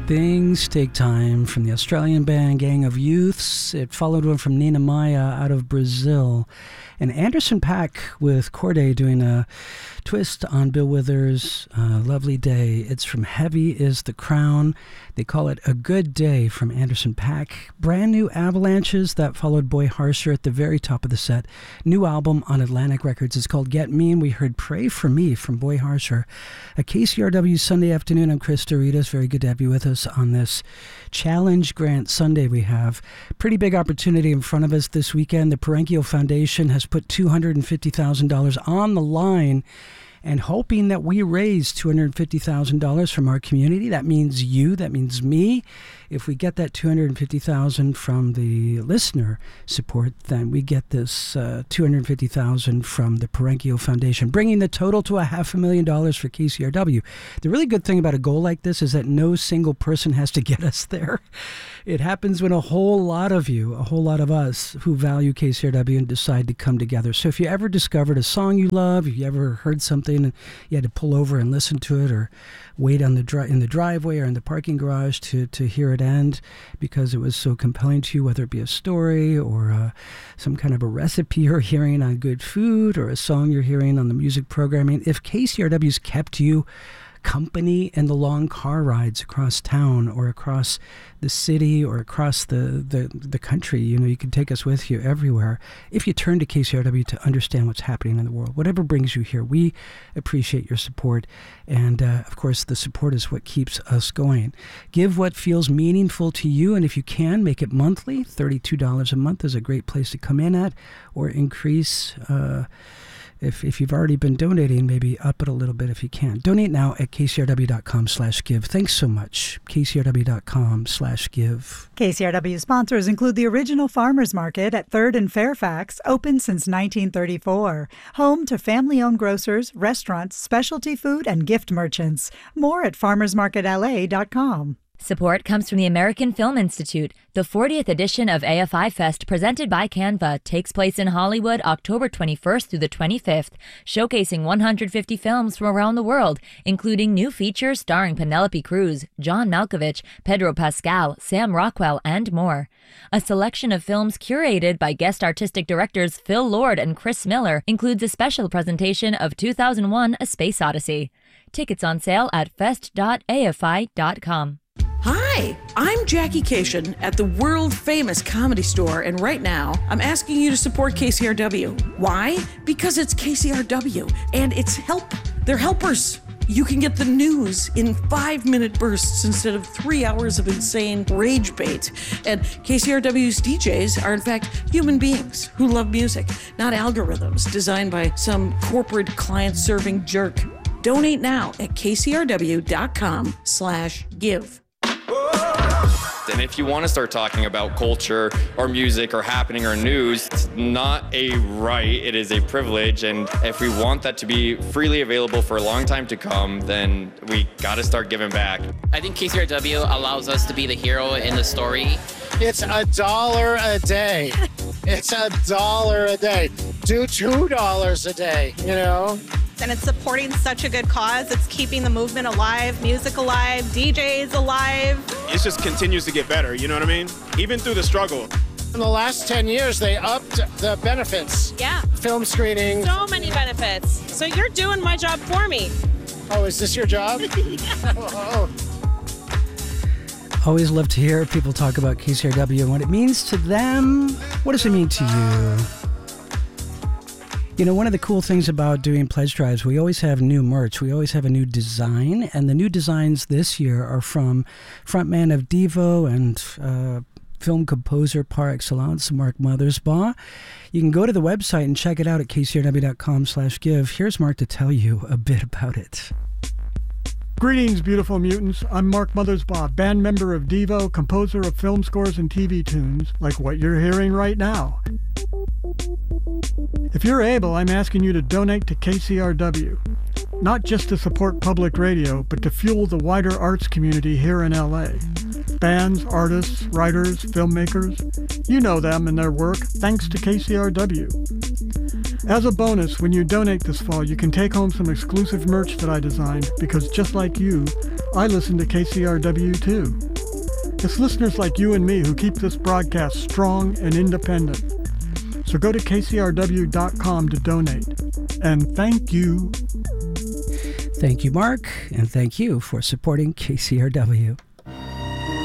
Things Take Time from the Australian band Gang of Youths. It followed one from Nina Maya out of Brazil. And Anderson .Paak with Corday doing a twist on Bill Withers' Lovely Day. It's from Heavy is the Crown. They call it A Good Day from Anderson .Paak. Brand new Avalanches that followed Boy Harsher at the very top of the set. New album on Atlantic Records. It's called Get Mean. We heard Pray For Me from Boy Harsher. A KCRW Sunday afternoon. I'm Chris Doritas. Very good to have you with us on this Challenge Grant Sunday. We have pretty big opportunity in front of us this weekend. The Parenchio Foundation has put $250,000 on the line and hoping that we raise $250,000 from our community. That means you, that means me. If we get that $250,000 from the listener support, then we get this $250,000 from the Parenchio Foundation, bringing the total to $500,000 for KCRW. The really good thing about a goal like this is that no single person has to get us there. It happens when a whole lot of you, a whole lot of us who value KCRW and decide to come together. So if you ever discovered a song you love, if you ever heard something and you had to pull over and listen to it, or wait on in the driveway or in the parking garage to hear it end because it was so compelling to you, whether it be a story or some kind of a recipe you're hearing on good food or a song you're hearing on the music programming, if KCRW's kept you company in the long car rides across town or across the city or across the country, you can take us with you everywhere. If you turn to KCRW to understand what's happening in the world, whatever brings you here, we appreciate your support. And of course, the support is what keeps us going. Give what feels meaningful to you. And if you can, make it monthly. $32 a month is a great place to come in at, or increase If you've already been donating, maybe up it a little bit if you can. Donate now at kcrw.com/give. Thanks so much. kcrw.com/give. KCRW sponsors include the original Farmers Market at 3rd and Fairfax, open since 1934. Home to family-owned grocers, restaurants, specialty food, and gift merchants. More at farmersmarketla.com. Support comes from the American Film Institute. The 40th edition of AFI Fest, presented by Canva, takes place in Hollywood October 21st through the 25th, showcasing 150 films from around the world, including new features starring Penelope Cruz, John Malkovich, Pedro Pascal, Sam Rockwell, and more. A selection of films curated by guest artistic directors Phil Lord and Chris Miller includes a special presentation of 2001: A Space Odyssey. Tickets on sale at fest.afi.com. Hi, I'm Jackie Cation at the world-famous Comedy Store, and right now, I'm asking you to support KCRW. Why? Because it's KCRW, and they're helpers. You can get the news in 5-minute bursts instead of 3 hours of insane rage bait. And KCRW's DJs are, in fact, human beings who love music, not algorithms designed by some corporate client-serving jerk. Donate now at kcrw.com/give. And if you want to start talking about culture or music or happening or news, it's not a right, it is a privilege. And if we want that to be freely available for a long time to come, then we got to start giving back. I think KCRW allows us to be the hero in the story. It's $1 a day. It's $1 a day. Do $2 a day, And it's supporting such a good cause. It's keeping the movement alive, music alive, DJs alive. It just continues to get better, you know what I mean? Even through the struggle. In the last 10 years, they upped the benefits. Yeah. Film screening. So many benefits. So you're doing my job for me. Oh, is this your job? Yeah. Oh. Always love to hear people talk about KCRW and what it means to them. What does it mean to you? One of the cool things about doing pledge drives, we always have new merch. We always have a new design. And the new designs this year are from frontman of Devo and film composer par excellence, Mark Mothersbaugh. You can go to the website and check it out at kcrw.com/give. Here's Mark to tell you a bit about it. Greetings, beautiful mutants. I'm Mark Mothersbaugh, band member of Devo, composer of film scores and TV tunes, like what you're hearing right now. If you're able, I'm asking you to donate to KCRW, not just to support public radio, but to fuel the wider arts community here in LA. Bands, artists, writers, filmmakers, you know them and their work thanks to KCRW. As a bonus, when you donate this fall, you can take home some exclusive merch that I designed because just like you, I listen to KCRW too. It's listeners like you and me who keep this broadcast strong and independent. So go to kcrw.com to donate. And thank you. Thank you, Mark, and thank you for supporting KCRW.